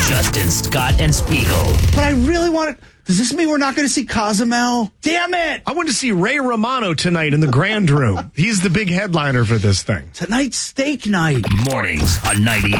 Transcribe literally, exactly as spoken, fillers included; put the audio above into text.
Justin, Scott, and Spiegel. But I really want to... Does this mean we're not going to see Cozumel? Damn it! I want to see Ray Romano tonight in the Grand Room. He's the big headliner for this thing. Tonight's steak night. Mornings on ninety-eight